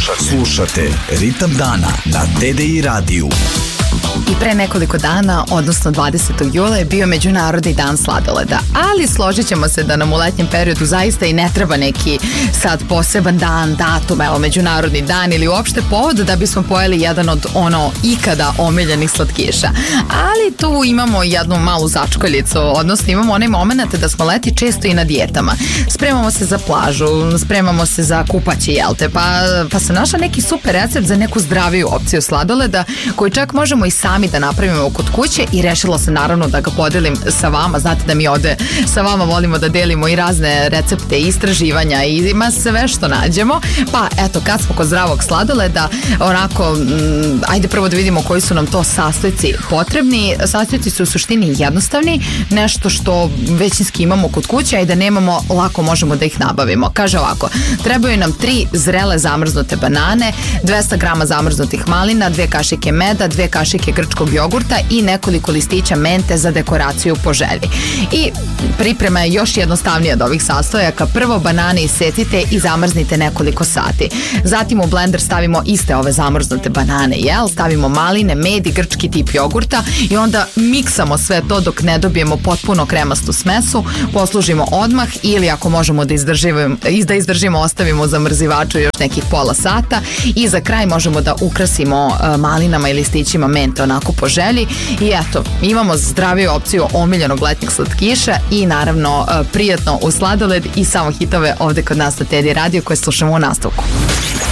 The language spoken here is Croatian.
Slušate Ritam dana na TDI radiju. I pre nekoliko dana, odnosno 20. jula je bio Međunarodni dan sladoleda, ali složit ćemo se da nam u letnjem periodu zaista i ne treba neki sad poseban dan, datum, evo Međunarodni dan ili uopšte povod da bismo pojeli jedan od ikada omiljenih slatkiša. Ali tu imamo jednu malu začkoljicu, odnosno imamo onaj moment da smo leti često i na dijetama. Spremamo se za plažu, spremamo se za kupaće, jel te, pa sam našla neki super recept za neku zdraviju opciju sladoleda koju čak možemo i sami da napravimo kod kuće i rešila sam naravno da ga podelim sa vama. Znate da mi ovde sa vama volimo da delimo i razne recepte i istraživanja i ima sve što nađemo. Pa eto, kad smo kod zdravog sladoleda, onako, ajde prvo da vidimo koji su nam to sastojci potrebni. Sastojci su u suštini jednostavni, nešto što većinski imamo kod kuće, a i da nemamo, lako možemo da ih nabavimo. Kaže ovako, trebaju nam 3 zrele zamrznute banane, 200 grama zamrznutih malina, 2 kašike meda, 2 kašike grčkog jogurta i nekoliko listića mente za dekoraciju po želji. I priprema je još jednostavnija od ovih sastojaka. Prvo banane isecite i zamrznite nekoliko sati. Zatim u blender stavimo iste ove zamrznute banane, stavimo maline, med i grčki tip jogurta i onda miksamo sve to dok ne dobijemo potpuno kremastu smesu. Poslužimo odmah ili ako možemo da izdržimo, ostavimo u zamrzivaču još nekih pola sata i za kraj možemo da ukrasimo malinama i listićima mente onako po želji i eto, imamo zdraviju opciju omiljenog letnjeg slatkiša i naravno prijatno u sladoled i samo hitove ovde kod nas na TDI radio koje slušamo u nastavku.